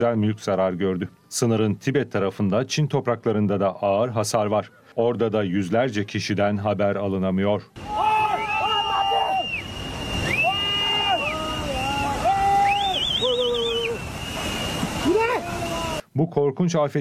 mülk zarar gördü. Sınırın Tibet tarafında Çin topraklarında da ağır hasar var. Orada da yüzlerce kişiden haber alınamıyor. Bu korkunç afet